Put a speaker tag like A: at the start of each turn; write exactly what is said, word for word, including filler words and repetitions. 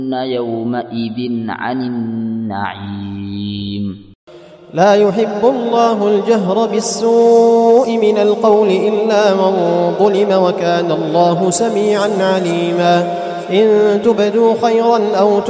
A: يومئذ عن النعيم.
B: لا يحب الله الجهر بالسوء من القول إلا من ظلم وكان الله سميعا عليما. إن تبدوا خيرا أو